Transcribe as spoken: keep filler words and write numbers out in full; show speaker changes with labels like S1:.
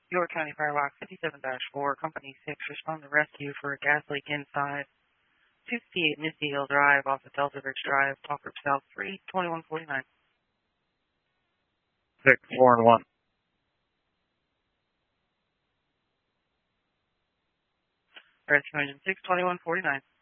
S1: York County Firebox fifty-seven dash four, Company six, respond to rescue for a gas leak inside two fifty-eight Misty Hill Drive off of Delta Ridge Drive, Talk Group South three, twenty-one forty-nine.
S2: six, four, and one.
S1: Rescue Engine six, twenty-one forty-nine.